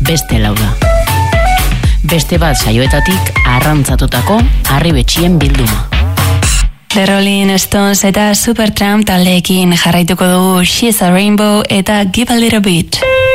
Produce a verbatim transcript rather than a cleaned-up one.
beste lau da. Beste bat saioetatik arrantzatutako harribetxien bilduma. The Rolling Stones eta Supertramp taldeekin jarraituko dugu She's a Rainbow eta Give a Little Bit.